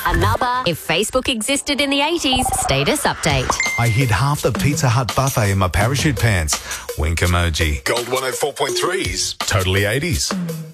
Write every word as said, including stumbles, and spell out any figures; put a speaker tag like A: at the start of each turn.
A: Another If Facebook Existed in the eighties status update.
B: I hid half the Pizza Hut buffet in my parachute pants. Wink emoji.
C: Gold one oh four point three's
B: Totally eighties.